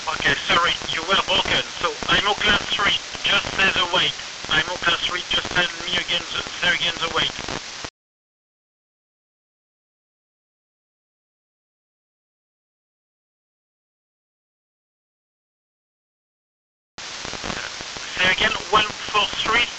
Okay, sorry, you were broken. So I'm on class 3, just say the weight. I'm on class 3, just tell me again say again the weight. Say again, 143.